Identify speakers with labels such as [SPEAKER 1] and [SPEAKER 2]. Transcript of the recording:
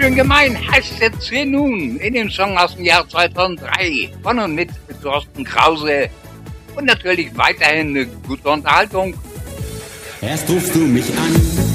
[SPEAKER 1] schön gemein heißt jetzt hier nun in dem Song aus dem Jahr 2003 von und mit Thorsten Krause und natürlich weiterhin eine gute Unterhaltung.
[SPEAKER 2] Erst rufst du mich an